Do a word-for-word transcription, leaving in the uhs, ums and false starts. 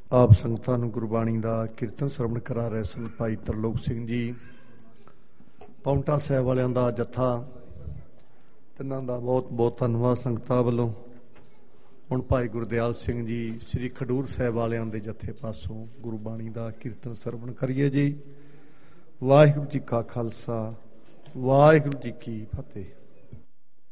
ਆਪ ਸੰਗਤਾਂ ਨੂੰ ਗੁਰਬਾਣੀ ਦਾ ਕੀਰਤਨ ਸਰਵਣ ਕਰਾ ਰਹੇ ਸਨ ਭਾਈ ਤਰਲੋਕ ਸਿੰਘ ਜੀ, ਪਾਉਂਟਾ ਸਾਹਿਬ ਵਾਲਿਆਂ ਦਾ ਜੱਥਾ, ਤਿੰਨਾਂ ਦਾ ਬਹੁਤ ਬਹੁਤ ਧੰਨਵਾਦ ਸੰਗਤਾਂ ਵੱਲੋਂ। ਹੁਣ ਭਾਈ ਗੁਰਦਿਆਲ ਸਿੰਘ ਜੀ ਸ੍ਰੀ ਖਡੂਰ ਸਾਹਿਬ ਵਾਲਿਆਂ ਦੇ ਜੱਥੇ ਪਾਸੋਂ ਗੁਰਬਾਣੀ ਦਾ ਕੀਰਤਨ ਸਰਵਣ ਕਰੀਏ ਜੀ। ਵਾਹਿਗੁਰੂ ਜੀ ਕਾ ਖਾਲਸਾ, ਵਾਹਿਗੁਰੂ ਜੀ ਕੀ ਫਤਿਹ।